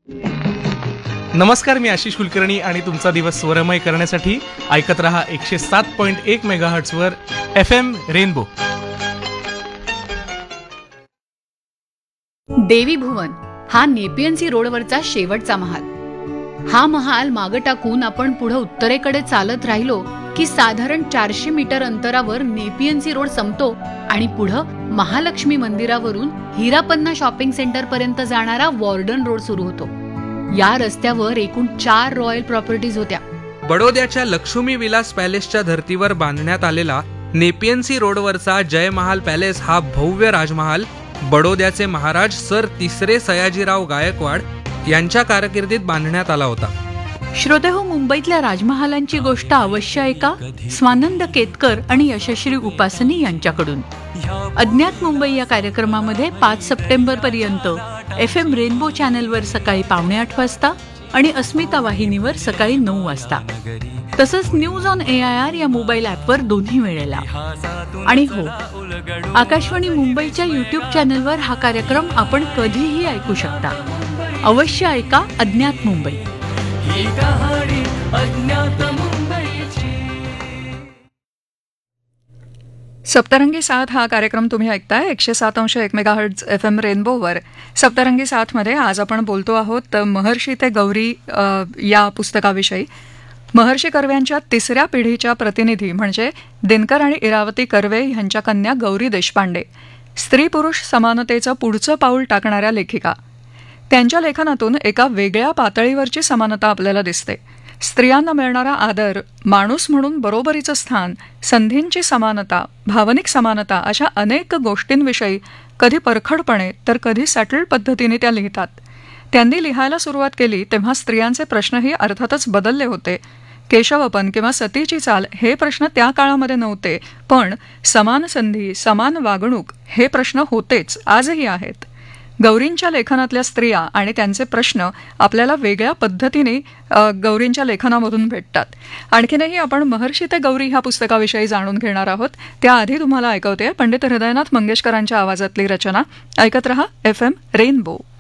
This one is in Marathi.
नमस्कार, मी आशिष कुलकर्णी आणि तुमचा दिवस स्वरमय करण्यासाठी ऐकत रहा 107.1 मेगाहर्ट्झवर FM रेनबो. देवी भुवन हा नेपियन सी रोडवरचा शेवटचा महाल. हा महाल मागं टाकून आपण पुढे उत्तरेकडे चालत राहिलो की साधारण 400 मीटर अंतरावर नेपियन सी रोड संपतो आणि पुढं महालक्ष्मी मंदिरावरून हिरापन्ना शॉपिंग सेंटर पर्यंत जाणारा वॉर्डन रोड सुरू होतो. या रस्त्यावर एकूण 4 रॉयल प्रॉपर्टीज होत्या. बडोद्याच्या लक्ष्मी विलास पॅलेसच्या धर्तीवर बांधण्यात आलेला नेपियन सी रोडवरचा जय महाल पॅलेस हा भव्य राजमहाल बडोद्याचे महाराज सर तिसरे सयाजीराव गायकवाड यांच्या कारकिर्दीत बांधण्यात आला होता. श्रोतेहो, मुंबईतल्या राजमहालांची गोष्ट अवश्य ऐका स्वानंद केतकर आणि यशश्री उपासनी यांच्याकडून. अज्ञात मुंबई या कार्यक्रमामध्ये 5 सप्टेंबर पर्यंत FM रेनबो चॅनलवर सकाळी 7:45 वाजता आणि अस्मिता वाहिनीवर सकाळी 9 वाजता, तसंच न्यूज ऑन AIR या मोबाईल ॲपवर दोन्ही वेळेला. आणि हो, आकाशवाणी मुंबईच्या YouTube चॅनलवर हा कार्यक्रम आपण कधीही ऐकू शकता. अवश्य ऐका अज्ञात मुंबई. सप्तरंगी साथ हा कार्यक्रम तुम्ही ऐकताय 107.1 मेगाहर्ट्झ FM रेनबोवर. सप्तरंगी साथमध्ये आज आपण बोलतो आहोत महर्षी ते गौरी या पुस्तकाविषयी. महर्षी कर्व्यांच्या 3ऱ्या पिढीच्या प्रतिनिधी म्हणजे दिनकर आणि इरावती कर्वे यांच्या कन्या गौरी देशपांडे, स्त्री पुरुष समानतेचं पुढचं पाऊल टाकणाऱ्या लेखिका. त्यांच्या लेखनातून एका वेगळ्या पातळीवरची समानता आपल्याला दिसते. स्त्रियांना मिळणारा आदर, माणूस म्हणून बरोबरीचं स्थान, संधींची समानता, भावनिक समानता अशा अनेक गोष्टींविषयी कधी परखडपणे तर कधी सॅटल पद्धतीने त्या लिहितात. त्यांनी लिहायला सुरुवात केली तेव्हा स्त्रियांचे प्रश्नही अर्थातच बदलले होते. केशवपन किंवा सतीची चाल हे प्रश्न त्या काळामध्ये नव्हते, पण समान संधी, समान वागणूक हे प्रश्न होतेच, आजही आहेत. गौरींच्या लेखनातल्या स्त्रिया आणि त्यांचे प्रश्न आपल्याला वेगळ्या पद्धतीने गौरींच्या लेखनामधून भेटतात. आणखीनही आपण महर्षी ते गौरी ह्या पुस्तकाविषयी जाणून घेणार आहोत. त्याआधी तुम्हाला ऐकवते पंडित हृदयनाथ मंगेशकरांच्या आवाजातली रचना. ऐकत रहा FM रेनबो.